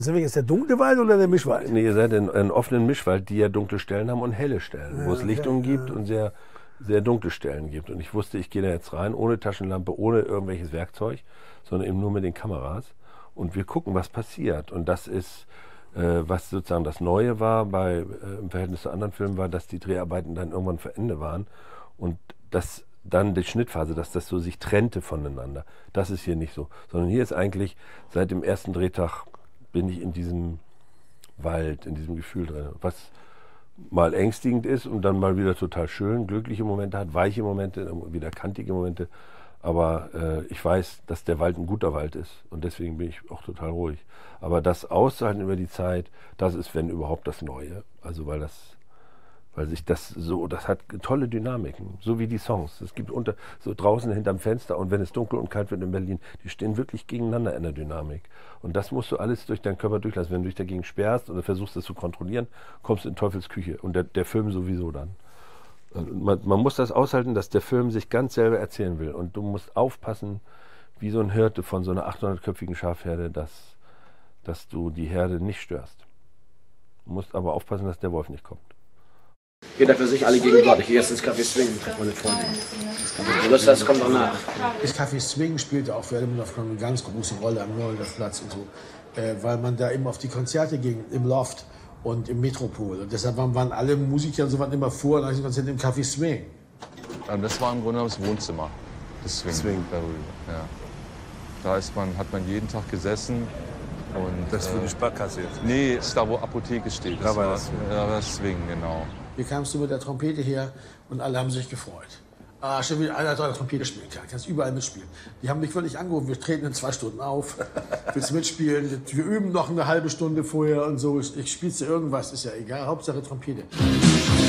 Sind wir jetzt der dunkle Wald oder der Mischwald? Nee, ihr seid in einem offenen Mischwald, die ja dunkle Stellen haben und helle Stellen, wo es Lichtungen gibt und sehr, sehr dunkle Stellen gibt. Und ich wusste, ich gehe da jetzt rein, ohne Taschenlampe, ohne irgendwelches Werkzeug, sondern eben nur mit den Kameras. Und wir gucken, was passiert. Und das ist, was sozusagen das Neue war im Verhältnis zu anderen Filmen, war, dass die Dreharbeiten dann irgendwann zu Ende waren. Und das dann die Schnittphase, dass das so sich trennte voneinander. Das ist hier nicht so. Sondern hier ist eigentlich seit dem ersten Drehtag bin ich in diesem Wald, in diesem Gefühl drin, was mal ängstigend ist und dann mal wieder total schön, glückliche Momente hat, weiche Momente, wieder kantige Momente. Aber ich weiß, dass der Wald ein guter Wald ist und deswegen bin ich auch total ruhig. Aber das auszuhalten über die Zeit, das ist, wenn überhaupt, das Neue. Also weil sich das so, das hat tolle Dynamiken, so wie die Songs. Es gibt so draußen hinterm Fenster und wenn es dunkel und kalt wird in Berlin, die stehen wirklich gegeneinander in der Dynamik. Und das musst du alles durch deinen Körper durchlassen. Wenn du dich dagegen sperrst oder versuchst, das zu kontrollieren, kommst du in Teufels Küche und der Film sowieso dann. Man muss das aushalten, dass der Film sich ganz selber erzählen will. Und du musst aufpassen, wie so ein Hirte von so einer 800-köpfigen Schafherde, dass du die Herde nicht störst. Du musst aber aufpassen, dass der Wolf nicht kommt. Jeder für sich, alle gegen Gott. Ich gehe jetzt ins Café Swing und treffe meine Freundin. Das kommt danach. Das Café Swing spielte auch für Elmendorf eine ganz große Rolle am Neulendorfplatz und so. Weil man da immer auf die Konzerte ging, im Loft und im Metropol. Und deshalb waren alle Musiker und so was immer vor nach dem Konzert im Café Swing. Das war im Grunde das Wohnzimmer des Swing. Ja. Da hat man jeden Tag gesessen. Und, das ist für die Sparkasse jetzt? Nee, ist da, wo Apotheke steht. Da war das Swing, genau. Hier kamst du mit der Trompete her und alle haben sich gefreut. Ah, schon wieder einer, der Trompete spielen kann. Kannst überall mitspielen. Die haben mich wirklich angerufen, wir treten in 2 Stunden auf. Willst du mitspielen? Wir üben noch eine halbe Stunde vorher und so. Ich spielst du irgendwas, ist ja egal. Hauptsache Trompete.